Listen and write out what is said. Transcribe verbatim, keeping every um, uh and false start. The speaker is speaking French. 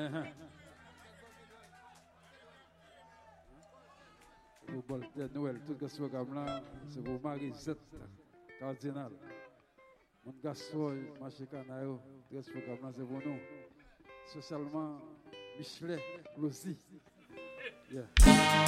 Pour le Noël, tout ce programme là, c'est pour Marie-Zette, cardinal. Mon gaspol, marché canaille, tout ce programme là, c'est pour nous. Socialement, Michelet, Lucie. Yeah.